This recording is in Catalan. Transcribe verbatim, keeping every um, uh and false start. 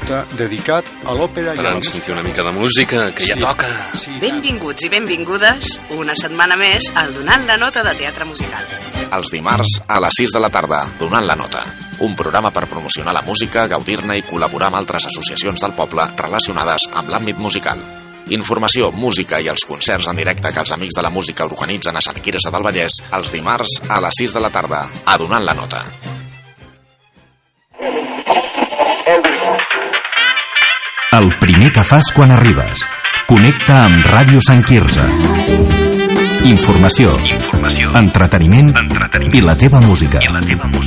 acte dedicat a l'òpera i a la música. Sentir una mica de música, que ja sí, toca. Sí, benvinguts i benvingudes una setmana més al Donant la Nota de Teatre Musical. Els dimarts a les sis de la tarda, Donant la Nota. Un programa per promocionar la música, gaudir-ne i col·laborar amb altres associacions del poble relacionades amb l'àmbit musical. Informació, música i els concerts en directe que els Amics de la Música organitzen a Sant Quirze del Vallès els dimarts a les sis de la tarda, a Donant la Nota. El primer que fas quan arribes. Connecta amb Ràdio Sant Quirze. Informació, Informació. Entreteniment, Entreteniment i la teva música. I la teva música.